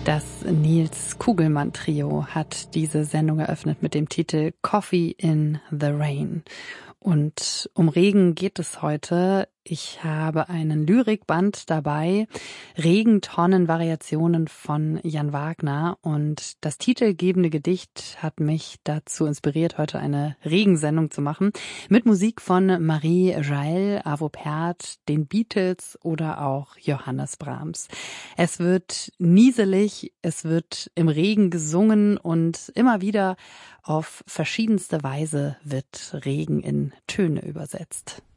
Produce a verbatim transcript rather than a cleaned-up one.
Das Nils Kugelmann Trio hat diese Sendung eröffnet mit dem Titel Coffee in the Rain. Und um Regen geht es heute. Ich habe einen Lyrikband dabei, Regentonnen-Variationen von Jan Wagner. Und das titelgebende Gedicht hat mich dazu inspiriert, heute eine Regensendung zu machen. Mit Musik von Marie Jael, Arvo Pärt, den Beatles oder auch Johannes Brahms. Es wird nieselig, es wird im Regen gesungen und immer wieder auf verschiedenste Weise wird Regen in Töne übersetzt.